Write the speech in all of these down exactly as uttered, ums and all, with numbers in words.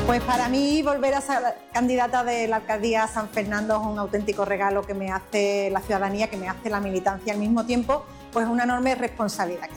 Pues para mí volver a ser candidata de la alcaldía San Fernando es un auténtico regalo que me hace la ciudadanía, que me hace la militancia al mismo tiempo, pues una enorme responsabilidad.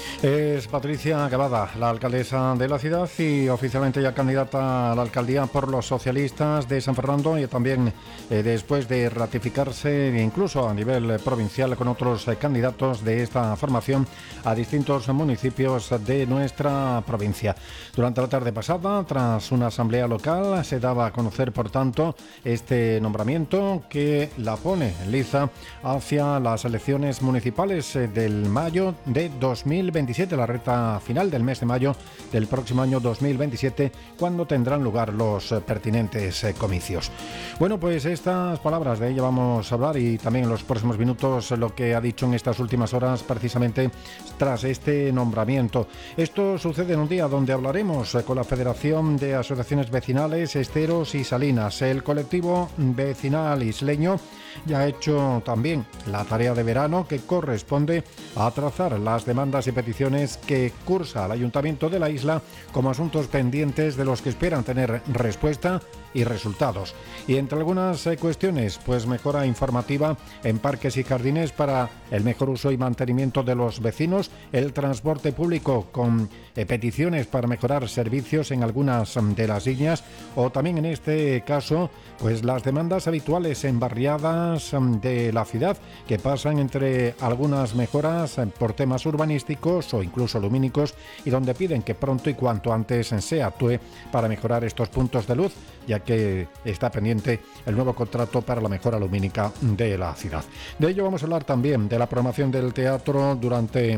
Es Patricia Cavada, la alcaldesa de la ciudad y oficialmente ya candidata a la alcaldía por los socialistas de San Fernando, y también eh, después de ratificarse incluso a nivel provincial con otros eh, candidatos de esta formación a distintos municipios de nuestra provincia. Durante la tarde pasada, tras una asamblea local, se daba a conocer, por tanto, este nombramiento que la pone en liza hacia las elecciones municipales eh, del mayo de dos mil veintisiete, la recta final del mes de mayo del próximo año dos mil veintisiete, cuando tendrán lugar los eh, pertinentes eh, comicios. Bueno, pues estas palabras, de ella vamos a hablar, y también en los próximos minutos lo que ha dicho en estas últimas horas precisamente tras este nombramiento. Esto sucede en un día donde hablaremos eh, con la Federación de Asociaciones Vecinales Esteros y Salinas. El colectivo vecinal isleño ya ha hecho también la tarea de verano que corresponde a trazar las demandas y peticiones que cursa el Ayuntamiento de la isla como asuntos pendientes de los que esperan tener respuesta y resultados. Y entre algunas eh, cuestiones, pues mejora informativa en parques y jardines para el mejor uso y mantenimiento de los vecinos, el transporte público con eh, peticiones para mejorar servicios en algunas um, de las líneas, o también en este caso, pues las demandas habituales en barriadas um, de la ciudad que pasan entre algunas mejoras um, por temas urbanísticos o incluso lumínicos, y donde piden que pronto y cuanto antes se actúe para mejorar estos puntos de luz, ya que está pendiente el nuevo contrato para la mejora lumínica de la ciudad. De ello vamos a hablar también, de la programación del teatro durante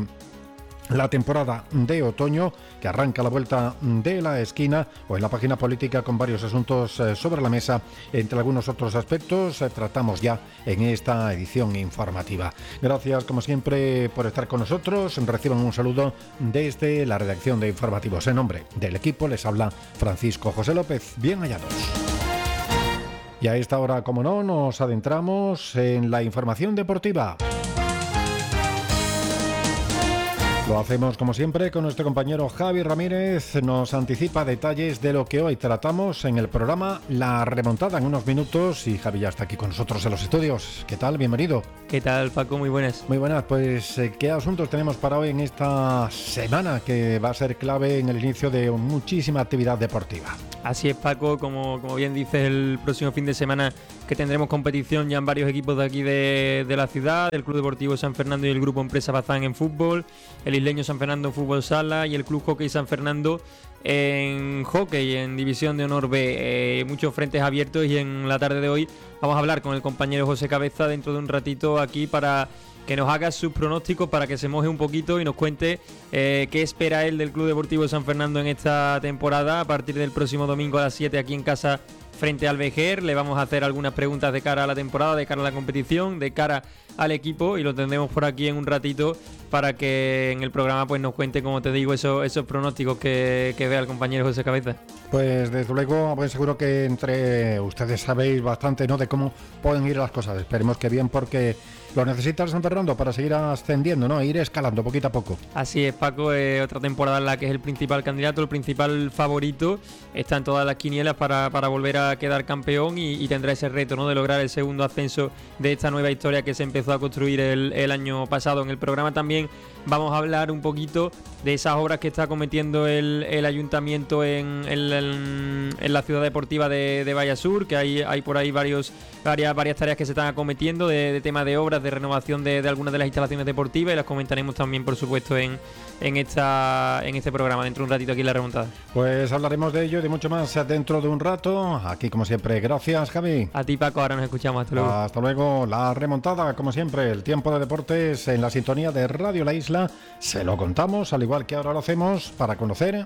la temporada de otoño, que arranca a la vuelta de la esquina, o en la página política, con varios asuntos eh, sobre la mesa. Entre algunos otros aspectos eh, tratamos ya en esta edición informativa. Gracias, como siempre, por estar con nosotros. Reciban un saludo desde la redacción de Informativos. En nombre del equipo les habla Francisco José López. Bien hallados. Y a esta hora, como no, nos adentramos en la información deportiva. Lo hacemos, como siempre, con nuestro compañero Javi Ramírez. Nos anticipa detalles de lo que hoy tratamos en el programa La Remontada en unos minutos. Y Javi ya está aquí con nosotros en los estudios. ¿Qué tal? Bienvenido. ¿Qué tal, Paco? Muy buenas. Muy buenas. Pues, ¿qué asuntos tenemos para hoy en esta semana que va a ser clave en el inicio de muchísima actividad deportiva? Así es, Paco. Como, como bien dices, el próximo fin de semana que tendremos competición ya en varios equipos de aquí de, de la ciudad, el Club Deportivo San Fernando y el Grupo Empresa Bazán en fútbol, el Isleño San Fernando en fútbol sala y el Club Hockey San Fernando en hockey en División de Honor B. Eh, muchos frentes abiertos, y en la tarde de hoy vamos a hablar con el compañero José Cabeza dentro de un ratito aquí para que nos haga sus pronósticos, para que se moje un poquito y nos cuente eh, qué espera él del Club Deportivo San Fernando en esta temporada a partir del próximo domingo a las siete aquí en casa frente al Vejer. Le vamos a hacer algunas preguntas de cara a la temporada, de cara a la competición, de cara al equipo, y lo tendremos por aquí en un ratito para que en el programa pues nos cuente, como te digo, esos, esos pronósticos que, que vea el compañero José Cabeza. Pues desde luego, pues seguro que entre ustedes sabéis bastante, ¿no?, de cómo pueden ir las cosas. Esperemos que bien, porque lo necesita el San Fernando para seguir ascendiendo, ¿no?, e ir escalando poquito a poco. Así es, Paco. Eh, otra temporada en la que es el principal candidato, el principal favorito, está en todas las quinielas para, para volver a quedar campeón, y, y tendrá ese reto, ¿no?, de lograr el segundo ascenso de esta nueva historia que se empezó a construir el, el año pasado. En el programa también vamos a hablar un poquito de esas obras que está cometiendo el, el ayuntamiento en, en, en la ciudad deportiva de, de Vallasur, que hay, hay por ahí varios, varias, varias tareas que se están acometiendo de, de tema de obras, de renovación de, de algunas de las instalaciones deportivas, y las comentaremos también, por supuesto, en, en, esta, en este programa dentro de un ratito aquí en La Remontada. Pues hablaremos de ello y de mucho más dentro de un rato. Aquí, como siempre, gracias, Javi. A ti, Paco. Ahora nos escuchamos. Hasta luego. Hasta luego. La Remontada, como siempre, el tiempo de deportes en la sintonía de Radio La Isla. Se lo contamos, al igual que ahora lo hacemos, para conocer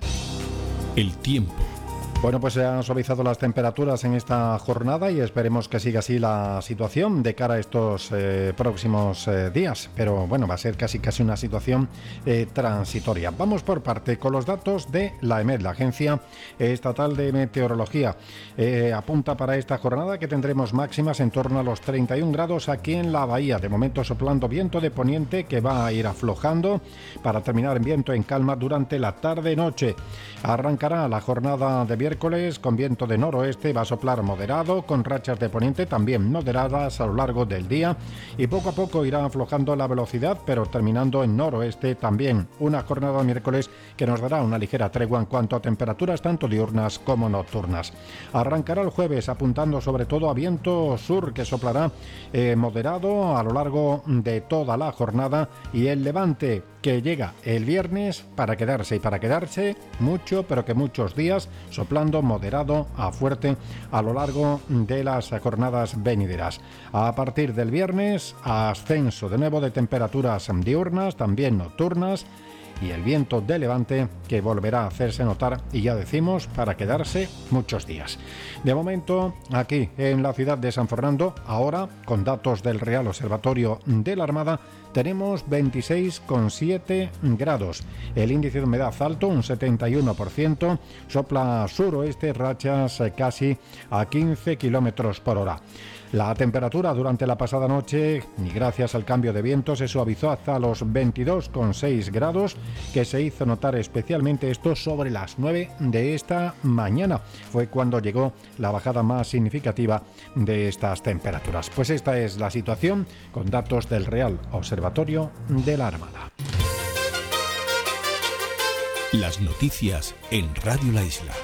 el tiempo. Bueno, pues se han suavizado las temperaturas en esta jornada y esperemos que siga así la situación de cara a estos eh, próximos eh, días. Pero bueno, va a ser casi casi una situación eh, transitoria. Vamos por parte con los datos de la EMET, la Agencia Estatal de Meteorología. Eh, apunta para esta jornada que tendremos máximas en torno a los treinta y un grados aquí en la bahía. De momento soplando viento de poniente que va a ir aflojando para terminar en viento en calma durante la tarde-noche. Arrancará la jornada de viernes miércoles con viento de noroeste, va a soplar moderado, con rachas de poniente también moderadas a lo largo del día y poco a poco irá aflojando la velocidad, pero terminando en noroeste también. Una jornada miércoles que nos dará una ligera tregua en cuanto a temperaturas tanto diurnas como nocturnas. Arrancará el jueves apuntando sobre todo a viento sur que soplará eh, moderado a lo largo de toda la jornada y el levante que llega el viernes para quedarse y para quedarse mucho, pero que muchos días, soplando moderado a fuerte a lo largo de las jornadas venideras. A partir del viernes, ascenso de nuevo de temperaturas diurnas, también nocturnas, y el viento de levante que volverá a hacerse notar, y ya decimos, para quedarse muchos días. De momento, aquí en la ciudad de San Fernando, ahora con datos del Real Observatorio de la Armada, tenemos veintiséis coma siete grados. El índice de humedad alto, un setenta y uno por ciento, sopla suroeste, rachas casi a quince kilómetros por hora. La temperatura durante la pasada noche, y gracias al cambio de viento, se suavizó hasta los veintidós coma seis grados, que se hizo notar especialmente esto sobre las nueve de esta mañana. Fue cuando llegó la bajada más significativa de estas temperaturas. Pues esta es la situación con datos del Real Observatorio de la Armada. Las noticias en Radio La Isla.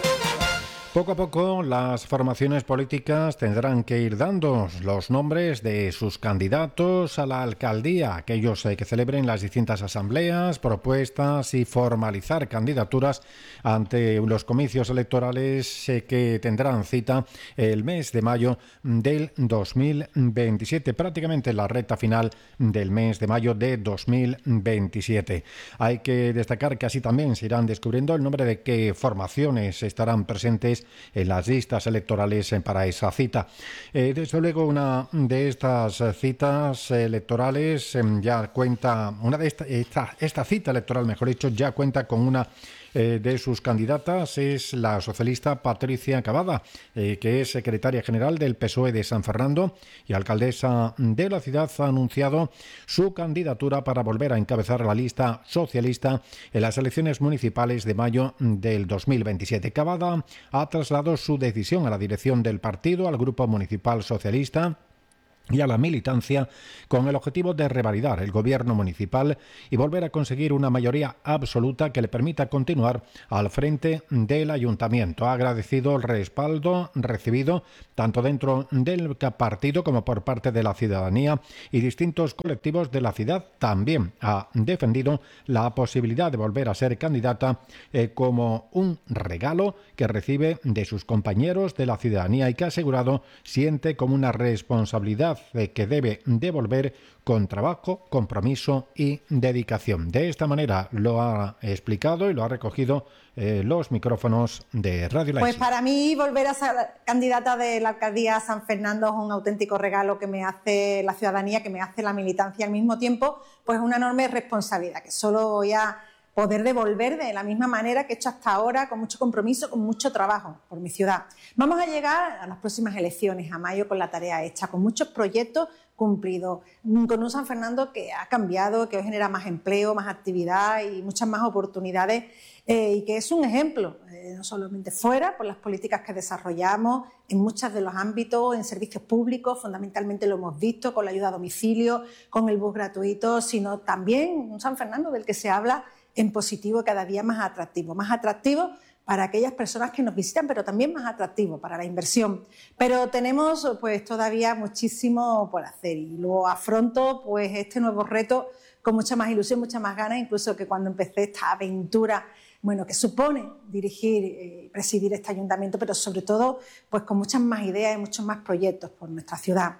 Poco a poco las formaciones políticas tendrán que ir dando los nombres de sus candidatos a la alcaldía, aquellos que celebren las distintas asambleas, propuestas y formalizar candidaturas ante los comicios electorales que tendrán cita el mes de mayo del dos mil veintisiete, prácticamente la recta final del mes de mayo de dos mil veintisiete. Hay que destacar que así también se irán descubriendo el nombre de qué formaciones estarán presentes en las listas electorales para esa cita. Eh, desde luego, una de estas citas electorales eh, ya cuenta, una de esta, esta, esta cita electoral, mejor dicho, ya cuenta con una Eh, de sus candidatas, es la socialista Patricia Cavada, eh, que es secretaria general del P S O E de San Fernando y alcaldesa de la ciudad. Ha anunciado su candidatura para volver a encabezar la lista socialista en las elecciones municipales de mayo del dos mil veintisiete. Cavada ha trasladado su decisión a la dirección del partido, al Grupo Municipal Socialista y a la militancia, con el objetivo de revalidar el gobierno municipal y volver a conseguir una mayoría absoluta que le permita continuar al frente del ayuntamiento. Ha agradecido el respaldo recibido tanto dentro del partido como por parte de la ciudadanía y distintos colectivos de la ciudad. También ha defendido la posibilidad de volver a ser candidata eh, como un regalo que recibe de sus compañeros de la ciudadanía y que ha asegurado siente como una responsabilidad que debe devolver con trabajo, compromiso y dedicación. De esta manera lo ha explicado y lo ha recogido eh, los micrófonos de Radio La Isla. Pues para mí volver a ser candidata de la alcaldía San Fernando es un auténtico regalo que me hace la ciudadanía, que me hace la militancia al mismo tiempo, pues una enorme responsabilidad que solo voy a poder devolver de la misma manera que he hecho hasta ahora, con mucho compromiso, con mucho trabajo por mi ciudad. Vamos a llegar a las próximas elecciones, a mayo, con la tarea hecha, con muchos proyectos cumplidos, con un San Fernando que ha cambiado, que hoy genera más empleo, más actividad y muchas más oportunidades, eh, y que es un ejemplo, eh, no solamente fuera, por las políticas que desarrollamos en muchos de los ámbitos, en servicios públicos, fundamentalmente lo hemos visto con la ayuda a domicilio, con el bus gratuito, sino también un San Fernando del que se habla en positivo, cada día más atractivo, más atractivo para aquellas personas que nos visitan, pero también más atractivo para la inversión. Pero tenemos pues todavía muchísimo por hacer y luego afronto pues este nuevo reto con mucha más ilusión, mucha más ganas, incluso que cuando empecé esta aventura, bueno, que supone dirigir y eh, presidir este ayuntamiento, pero sobre todo pues con muchas más ideas y muchos más proyectos por nuestra ciudad.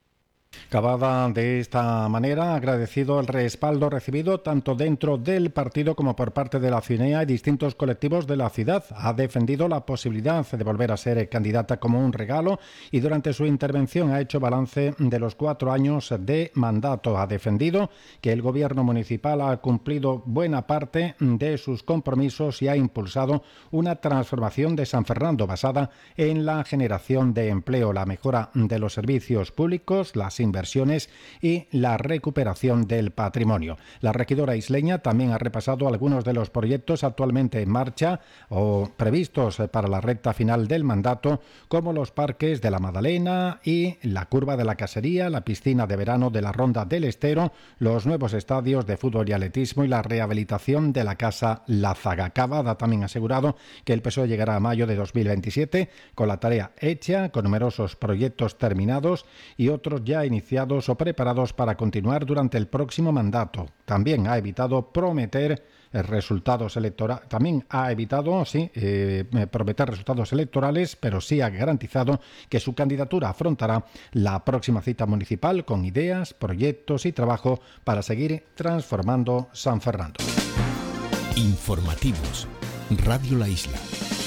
Cavada de esta manera ha agradecido el respaldo recibido tanto dentro del partido como por parte de la ciudadanía y distintos colectivos de la ciudad. Ha defendido la posibilidad de volver a ser candidata como un regalo y durante su intervención ha hecho balance de los cuatro años de mandato. Ha defendido que el gobierno municipal ha cumplido buena parte de sus compromisos y ha impulsado una transformación de San Fernando basada en la generación de empleo, la mejora de los servicios públicos, la las inversiones y la recuperación del patrimonio. La regidora isleña también ha repasado algunos de los proyectos actualmente en marcha o previstos para la recta final del mandato, como los parques de la Madalena y la curva de la Casería, la piscina de verano de la Ronda del Estero, los nuevos estadios de fútbol y atletismo y la rehabilitación de la Casa La Zaga. Cavada también ha asegurado que el P S O E llegará a mayo de dos mil veintisiete con la tarea hecha, con numerosos proyectos terminados y otros ya iniciados o preparados para continuar durante el próximo mandato. También ha evitado prometer resultados electorales, también ha evitado sí, eh, prometer resultados electorales, pero sí ha garantizado que su candidatura afrontará la próxima cita municipal con ideas, proyectos y trabajo para seguir transformando San Fernando. Informativos. Radio La Isla.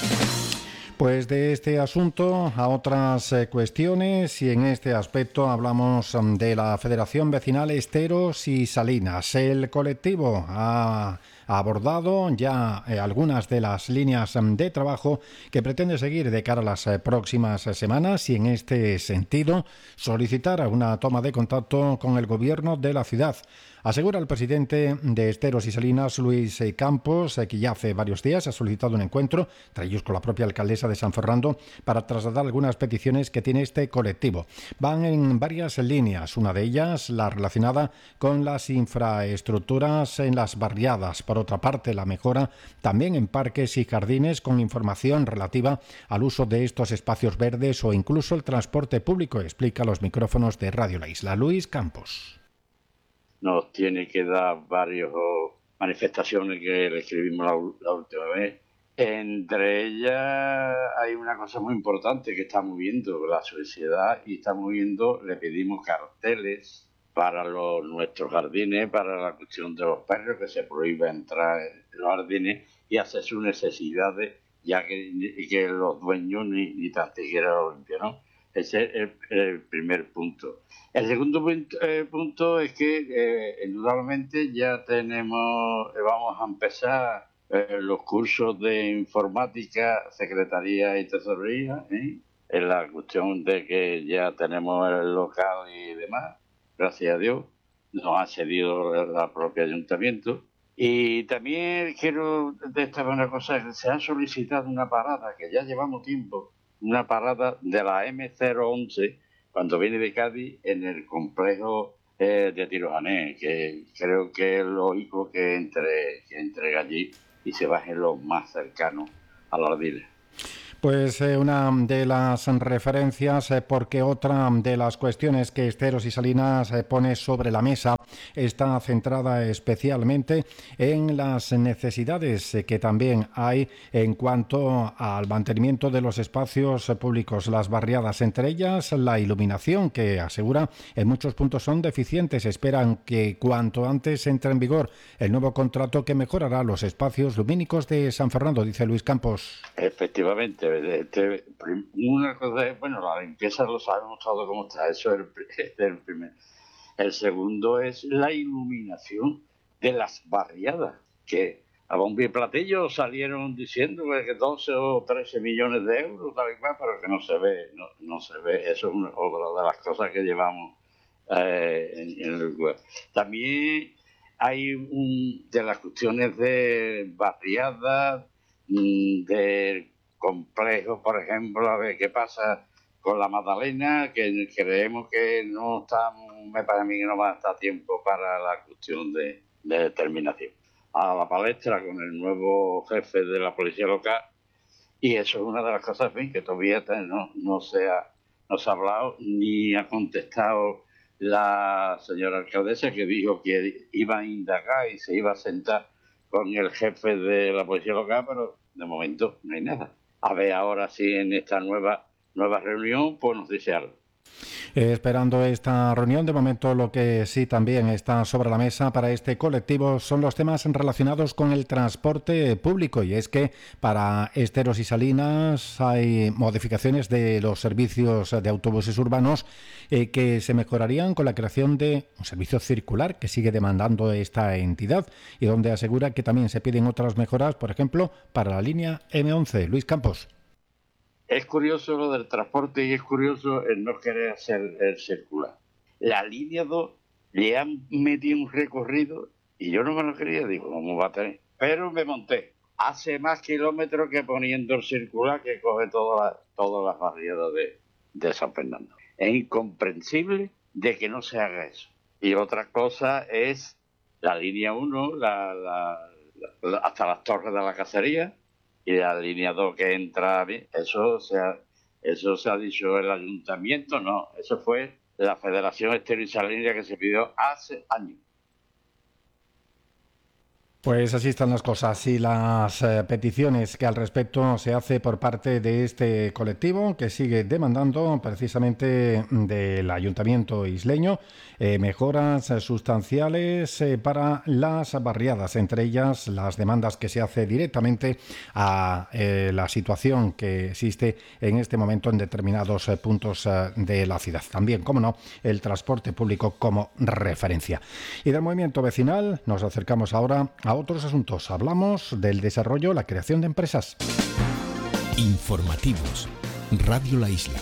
Pues de este asunto a otras eh, cuestiones, y en este aspecto hablamos um, de la Federación Vecinal Esteros y Salinas. El colectivo ha abordado ya eh, algunas de las líneas um, de trabajo que pretende seguir de cara a las eh, próximas eh, semanas y en este sentido solicitar una toma de contacto con el gobierno de la ciudad. Asegura el presidente de Esteros y Salinas, Luis Campos, que ya hace varios días ha solicitado un encuentro, entre ellos con la propia alcaldesa de San Fernando, para trasladar algunas peticiones que tiene este colectivo. Van en varias líneas, una de ellas la relacionada con las infraestructuras en las barriadas. Por otra parte, la mejora también en parques y jardines con información relativa al uso de estos espacios verdes o incluso el transporte público, explica a los micrófonos de Radio La Isla. Luis Campos. Nos tiene que dar varias manifestaciones que le escribimos la, la última vez. Entre ellas hay una cosa muy importante que está moviendo la sociedad y está moviendo, le pedimos carteles para los, nuestros jardines, para la cuestión de los perros, que se prohíba entrar en los jardines y hacer sus necesidades, ya que, que los dueños ni, ni tan siquiera lo limpian, ¿no? Ese es el, el primer punto. El segundo punto, eh, punto es que, eh, indudablemente, ya tenemos, eh, vamos a empezar eh, los cursos de informática, secretaría y tesorería, ¿eh? En la cuestión de que ya tenemos el local y demás, gracias a Dios, nos ha cedido el propio ayuntamiento. Y también quiero destacar una cosa, que se ha solicitado una parada, que ya llevamos tiempo, una parada de la eme cero once, cuando viene de Cádiz, en el complejo eh, de Tirojané, que creo que es lógico que entre, que entre allí y se baje lo más cercano a los ardiles. Pues eh, una de las referencias, eh, porque otra de las cuestiones que Esteros y Salinas eh, pone sobre la mesa está centrada especialmente en las necesidades eh, que también hay en cuanto al mantenimiento de los espacios eh, públicos, las barriadas, entre ellas la iluminación, que asegura en muchos puntos son deficientes. Esperan que cuanto antes entre en vigor el nuevo contrato que mejorará los espacios lumínicos de San Fernando, dice Luis Campos. Efectivamente. Este, una cosa es, bueno, la limpieza lo sabemos todo cómo está, eso es el, es el primer. El segundo es la iluminación de las barriadas, que a bombo y platillo salieron diciendo que doce o trece millones de euros, tal y cual, pero que no se ve, no, no se ve. Eso es una, otra de las cosas que llevamos eh, en, en el web. También hay un, de las cuestiones de barriadas, de complejo, por ejemplo, a ver qué pasa con la Madalena, que creemos que no está, me parece a mí que no va a estar tiempo para la cuestión de, de determinación. A la palestra con el nuevo jefe de la policía local, y eso es una de las cosas, en fin, que todavía no, no, se ha, no se ha hablado, ni ha contestado la señora alcaldesa, que dijo que iba a indagar y se iba a sentar con el jefe de la policía local, pero de momento no hay nada. A ver ahora sí en esta nueva nueva reunión pues nos dice algo. Eh, esperando esta reunión, de momento lo que sí también está sobre la mesa para este colectivo son los temas relacionados con el transporte público, y es que para Esteros y Salinas hay modificaciones de los servicios de autobuses urbanos eh, que se mejorarían con la creación de un servicio circular que sigue demandando esta entidad y donde asegura que también se piden otras mejoras, por ejemplo, para la línea eme once. Luis Campos. Es curioso lo del transporte y es curioso el no querer hacer el circular. la línea dos le han metido un recorrido y yo no me lo quería, digo, ¿cómo va a tener? Pero me monté. Hace más kilómetros que poniendo el circular que coge todas las todas las barriadas de, de San Fernando. Es incomprensible de que no se haga eso. Y otra cosa es la línea uno, la, la, la, hasta las torres de la cacería, y la línea dos que entra, eso se ha, eso se ha dicho el ayuntamiento, no, eso fue la Federación Estero y Salina que se pidió hace años. Pues así están las cosas y las eh, peticiones que al respecto se hace por parte de este colectivo que sigue demandando precisamente del Ayuntamiento isleño eh, mejoras eh, sustanciales eh, para las barriadas, entre ellas las demandas que se hace directamente a eh, la situación que existe en este momento en determinados eh, puntos eh, de la ciudad. También, como no, el transporte público como referencia. Y del movimiento vecinal nos acercamos ahora a otros asuntos. Hablamos del desarrollo, la creación de empresas. Informativos. Radio La Isla.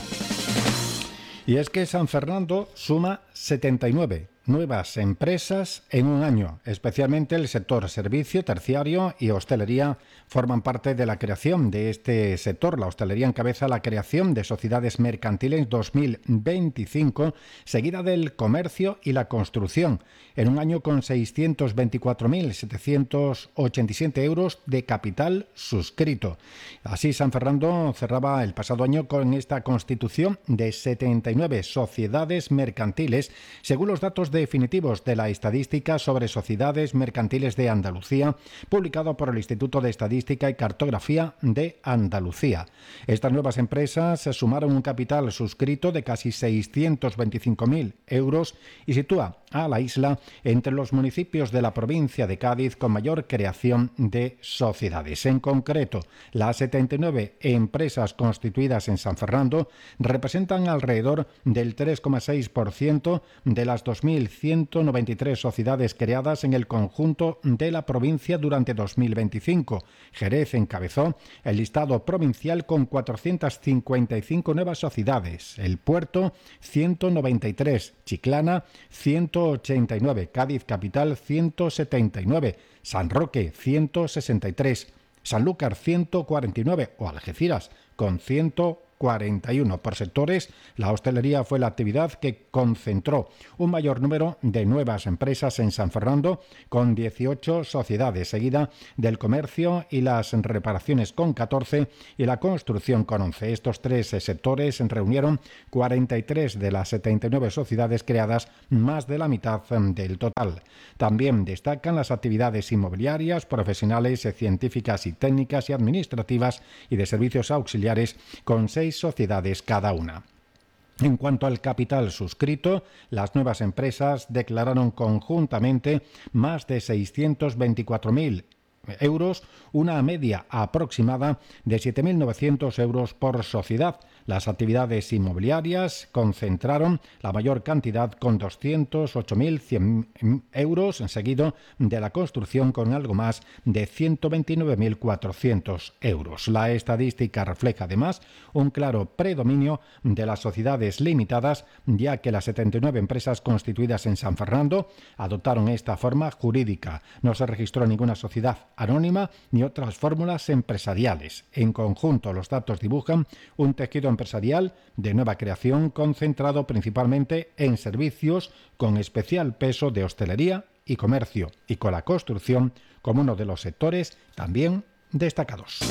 Y es que San Fernando suma setenta y nueve nuevas empresas en un año. Especialmente el sector servicio, terciario y hostelería forman parte de la creación de este sector. La hostelería encabeza la creación de sociedades mercantiles dos mil veinticinco, seguida del comercio y la construcción, en un año con seiscientos veinticuatro mil setecientos ochenta y siete euros de capital suscrito. Así, San Fernando cerraba el pasado año con esta constitución de setenta y nueve sociedades mercantiles, según los datos definitivos de la Estadística sobre Sociedades Mercantiles de Andalucía, publicado por el Instituto de Estadística y Cartografía de Andalucía. Estas nuevas empresas sumaron un capital suscrito de casi seiscientos veinticinco mil euros y sitúa a la isla entre los municipios de la provincia de Cádiz con mayor creación de sociedades. En concreto, las setenta y nueve empresas constituidas en San Fernando representan alrededor del tres coma seis por ciento de las dos mil ciento noventa y tres sociedades creadas en el conjunto de la provincia durante dos mil veinticinco. Jerez encabezó el listado provincial con cuatrocientas cincuenta y cinco nuevas sociedades, El Puerto ciento noventa y tres, Chiclana ciento ochenta y nueve, Cádiz Capital ciento setenta y nueve, San Roque ciento sesenta y tres, Sanlúcar ciento cuarenta y nueve o Algeciras con ciento cuarenta y uno. Por sectores, la hostelería fue la actividad que concentró un mayor número de nuevas empresas en San Fernando, con dieciocho sociedades, seguida del comercio y las reparaciones con catorce y la construcción con once. Estos tres sectores reunieron cuarenta y tres de las setenta y nueve sociedades creadas, más de la mitad del total. También destacan las actividades inmobiliarias, profesionales, científicas y técnicas y administrativas y de servicios auxiliares, con seis sociedades cada una. En cuanto al capital suscrito, las nuevas empresas declararon conjuntamente más de seiscientos veinticuatro mil euros, una media aproximada de siete mil novecientos euros por sociedad. Las actividades inmobiliarias concentraron la mayor cantidad con doscientos ocho mil cien euros, seguido de la construcción con algo más de ciento veintinueve mil cuatrocientos euros. La estadística refleja además un claro predominio de las sociedades limitadas, ya que las setenta y nueve empresas constituidas en San Fernando adoptaron esta forma jurídica. No se registró ninguna sociedad anónima ni otras fórmulas empresariales. En conjunto, los datos dibujan un tejido empresarial de nueva creación concentrado principalmente en servicios, con especial peso de hostelería y comercio, y con la construcción como uno de los sectores también destacados.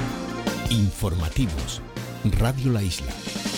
Informativos. Radio La Isla.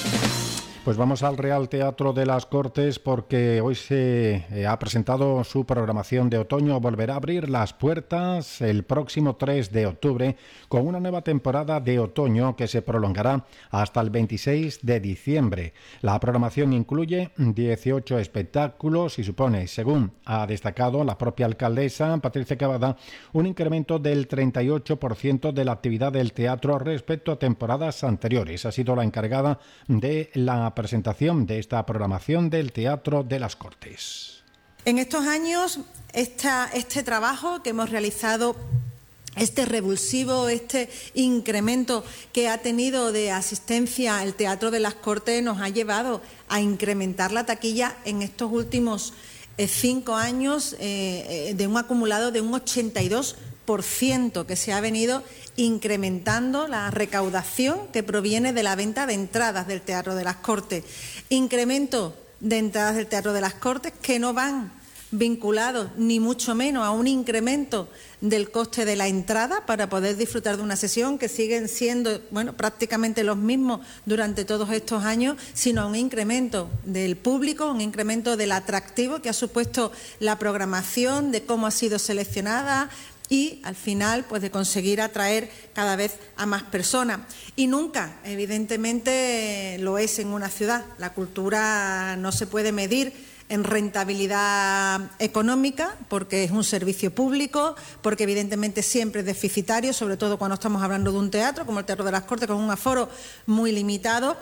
Pues vamos al Real Teatro de las Cortes, porque hoy se eh, ha presentado su programación de otoño. Volverá a abrir las puertas el próximo tres de octubre con una nueva temporada de otoño que se prolongará hasta el veintiséis de diciembre. La programación incluye dieciocho espectáculos y supone, según ha destacado la propia alcaldesa Patricia Cavada, un incremento del treinta y ocho por ciento de la actividad del teatro respecto a temporadas anteriores. Ha sido la encargada de la presentación de esta programación del Teatro de las Cortes. En estos años, esta, este trabajo que hemos realizado este revulsivo, este incremento que ha tenido de asistencia el Teatro de las Cortes nos ha llevado a incrementar la taquilla en estos últimos eh, cinco años eh, de un acumulado de un ochenta y dos por ciento, que se ha venido incrementando la recaudación que proviene de la venta de entradas del Teatro de las Cortes. Incremento de entradas del Teatro de las Cortes que no van vinculados ni mucho menos a un incremento del coste de la entrada para poder disfrutar de una sesión, que siguen siendo bueno prácticamente los mismos durante todos estos años, sino a un incremento del público, un incremento del atractivo que ha supuesto la programación, de cómo ha sido seleccionada y al final pues de conseguir atraer cada vez a más personas. Y nunca, evidentemente, lo es en una ciudad. La cultura no se puede medir en rentabilidad económica, porque es un servicio público, porque evidentemente siempre es deficitario, sobre todo cuando estamos hablando de un teatro como el Teatro de las Cortes, con un aforo muy limitado.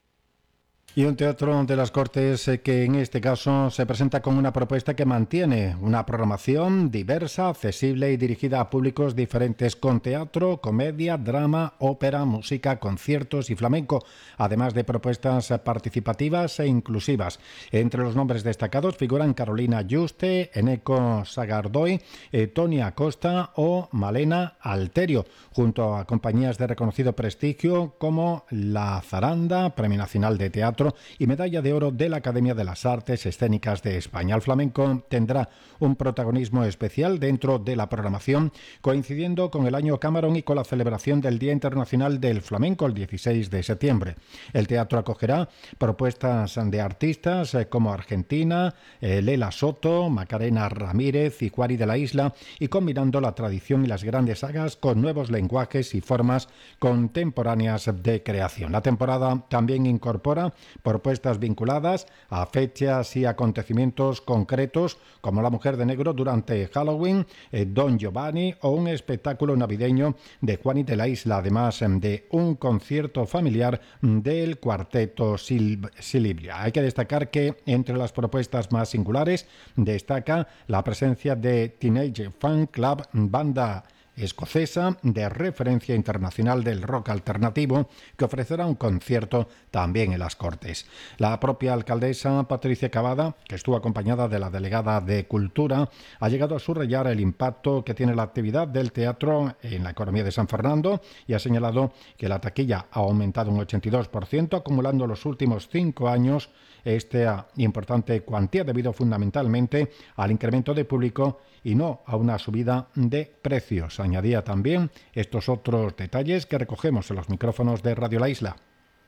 Y un Teatro de las Cortes que en este caso se presenta con una propuesta que mantiene una programación diversa, accesible y dirigida a públicos diferentes, con teatro, comedia, drama, ópera, música, conciertos y flamenco, además de propuestas participativas e inclusivas. Entre los nombres destacados figuran Carolina Juste, Eneco Sagardoy, eh, Tony Acosta o Malena Alterio, junto a compañías de reconocido prestigio como La Zaranda, Premio Nacional de Teatro y Medalla de Oro de la Academia de las Artes Escénicas de España. El flamenco tendrá un protagonismo especial dentro de la programación, coincidiendo con el Año Camarón y con la celebración del Día Internacional del Flamenco el dieciséis de septiembre. El teatro acogerá propuestas de artistas como Argentina, eh, Lela Soto, Macarena Ramírez y Juari de la Isla, y combinando la tradición y las grandes sagas con nuevos lenguajes y formas contemporáneas de creación. La temporada también incorpora propuestas vinculadas a fechas y acontecimientos concretos, como La Mujer de Negro durante Halloween, eh, Don Giovanni o un espectáculo navideño de Juani de la Isla, además de un concierto familiar del Cuarteto Sil- Silibria. Hay que destacar que entre las propuestas más singulares destaca la presencia de Teenage Fan Club, banda escocesa de referencia internacional del rock alternativo, que ofrecerá un concierto también en las Cortes. La propia alcaldesa Patricia Cavada, que estuvo acompañada de la delegada de Cultura, ha llegado a subrayar el impacto que tiene la actividad del teatro en la economía de San Fernando y ha señalado que la taquilla ha aumentado un ochenta y dos por ciento, acumulando los últimos cinco años esta importante cuantía debido fundamentalmente al incremento de público y no a una subida de precios. Añadía también estos otros detalles que recogemos en los micrófonos de Radio La Isla.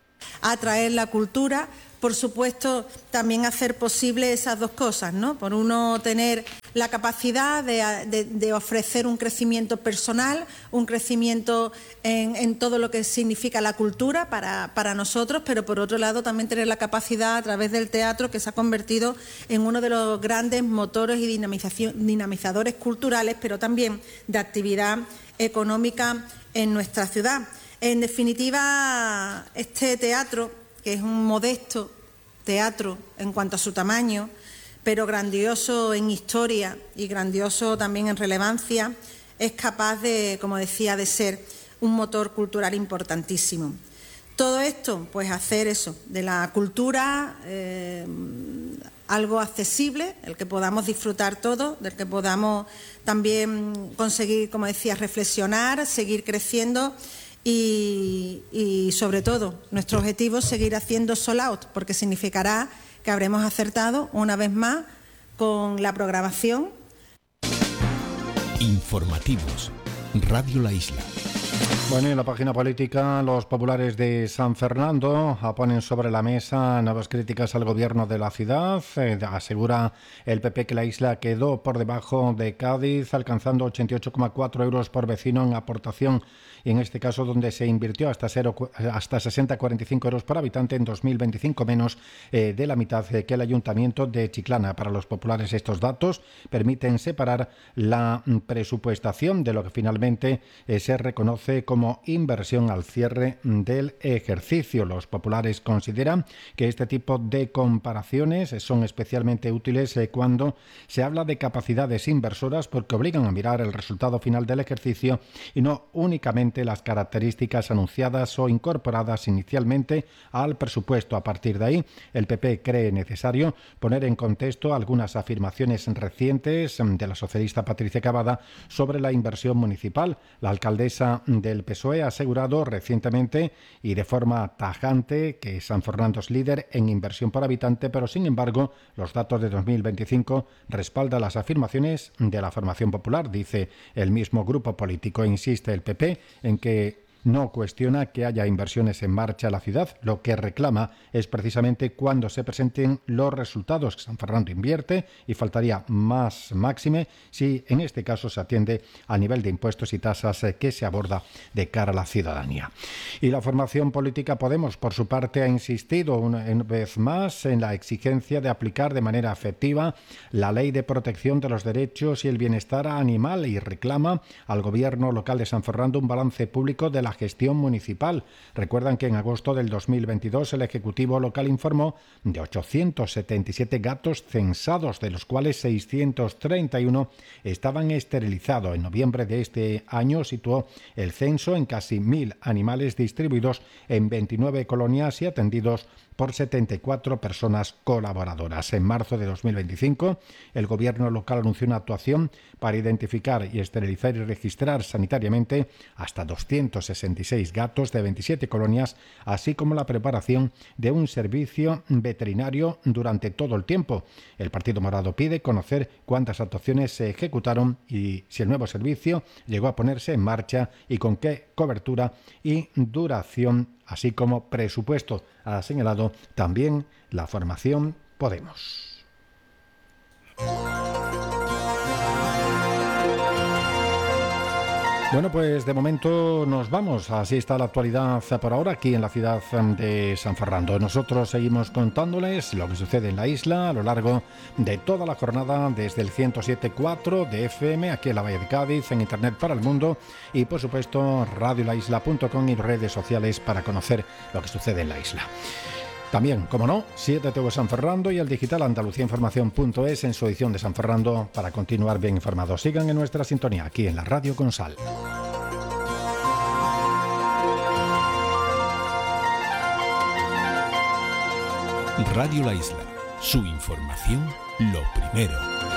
Atraer la cultura, por supuesto, también hacer posible esas dos cosas, ¿no? Por uno, tener la capacidad de, de, de ofrecer un crecimiento personal, un crecimiento en, en todo lo que significa la cultura para, para nosotros, pero por otro lado también tener la capacidad a través del teatro, que se ha convertido en uno de los grandes motores y dinamización, dinamizadores culturales, pero también de actividad económica en nuestra ciudad. En definitiva, este teatro, que es un modesto teatro en cuanto a su tamaño, pero grandioso en historia y grandioso también en relevancia, es capaz de, como decía, de ser un motor cultural importantísimo. Todo esto, pues hacer eso, de la cultura eh, algo accesible, el que podamos disfrutar todos, del que podamos también conseguir, como decía, reflexionar, seguir creciendo. Y, y sobre todo, nuestro objetivo es seguir haciendo sold out, porque significará que habremos acertado una vez más con la programación. Informativos, Radio La Isla. Bueno, y en la página política, los populares de San Fernando ponen sobre la mesa nuevas críticas al gobierno de la ciudad. Eh, asegura el P P que la isla quedó por debajo de Cádiz, alcanzando ochenta y ocho coma cuatro euros por vecino en aportación, y en este caso donde se invirtió hasta, cero, hasta sesenta coma cuarenta y cinco euros por habitante en dos mil veinticinco, menos eh, de la mitad que el Ayuntamiento de Chiclana. Para los populares, estos datos permiten separar la presupuestación de lo que finalmente eh, se reconoce como como inversión al cierre del ejercicio. Los populares consideran que este tipo de comparaciones son especialmente útiles cuando se habla de capacidades inversoras, porque obligan a mirar el resultado final del ejercicio y no únicamente las características anunciadas o incorporadas inicialmente al presupuesto. A partir de ahí, el P P cree necesario poner en contexto algunas afirmaciones recientes de la socialista Patricia Cavada sobre la inversión municipal. La alcaldesa del P S O E ha asegurado recientemente y de forma tajante que San Fernando es líder en inversión por habitante, pero sin embargo los datos de dos mil veinticinco respaldan las afirmaciones de la formación popular, dice el mismo grupo político. Insiste el P P en que no cuestiona que haya inversiones en marcha en la ciudad. Lo que reclama es precisamente cuando se presenten los resultados. San Fernando invierte y faltaría más máxime si en este caso se atiende al nivel de impuestos y tasas que se aborda de cara a la ciudadanía. Y la formación política Podemos, por su parte, ha insistido una vez más en la exigencia de aplicar de manera efectiva la Ley de Protección de los Derechos y el Bienestar Animal y reclama al gobierno local de San Fernando un balance público de la gestión municipal. Recuerdan que en agosto del dos mil veintidós el Ejecutivo local informó de ochocientos setenta y siete gatos censados, de los cuales seiscientos treinta y uno estaban esterilizados. En noviembre de este año situó el censo en casi mil animales distribuidos en veintinueve colonias y atendidos por setenta y cuatro personas colaboradoras. En marzo de dos mil veinticinco, el gobierno local anunció una actuación para identificar y esterilizar y registrar sanitariamente hasta doscientos sesenta y seis gatos de veintisiete colonias, así como la preparación de un servicio veterinario durante todo el tiempo. El Partido Morado pide conocer cuántas actuaciones se ejecutaron y si el nuevo servicio llegó a ponerse en marcha y con qué cobertura y duración, así como presupuesto. Ha señalado también la formación Podemos. Bueno, pues de momento nos vamos. Así está la actualidad por ahora aquí en la ciudad de San Fernando. Nosotros seguimos contándoles lo que sucede en la isla a lo largo de toda la jornada desde el ciento siete punto cuatro de F M aquí en la Valle de Cádiz, en Internet para el mundo y por supuesto radio la isla punto com y redes sociales para conocer lo que sucede en la isla. También, como no, siete T V San Fernando y el digital andalucía información punto es en su edición de San Fernando para continuar bien informados. Sigan en nuestra sintonía aquí en la Radio con Sal. Radio La Isla, su información lo primero.